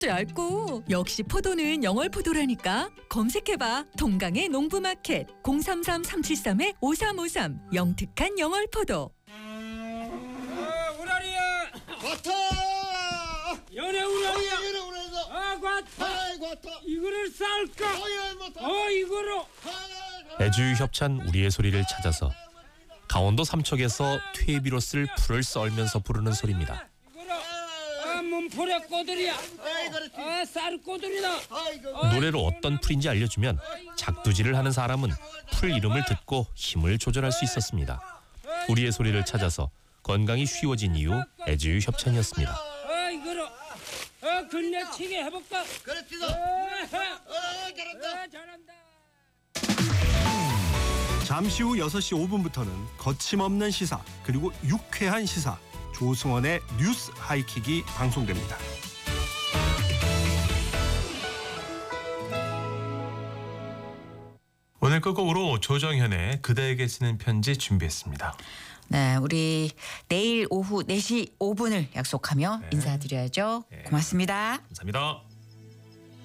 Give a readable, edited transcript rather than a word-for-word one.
짧고 역시 포도는 영월포도라니까. 검색해봐. 동강의 농부마켓 033-373-5353 영특한 영월포도. 우라리야. 과타. 연애 우라리야. 연애 우라리다. 과타. 아이 과타. 이거를 쌀까? 이거로. 애주협찬 우리의 소리를 찾아서 강원도 삼척에서 퇴비로 쓸 풀을 썰면서 부르는 소리입니다. 문풀의 꼬들이야. 쌀 꼬들이다. 노래로 어떤 풀인지 알려주면 작두질을 하는 사람은 풀 이름을 듣고 힘을 조절할 수 있었습니다. 우리의 소리를 찾아서 건강이 쉬워진 이유 애주협찬이었습니다. 이거로. 근력치게 해볼까? 그렇지다. 잘한다. 잘한다. 잠시 후 6시 5분부터는 거침없는 시사 그리고 유쾌한 시사 조승원의 뉴스 하이킥이 방송됩니다. 오늘 끝곡으로 조정현의 그대에게 쓰는 편지 준비했습니다. 네, 우리 내일 오후 4시 5분을 약속하며 인사드려야죠. 고맙습니다. 감사합니다.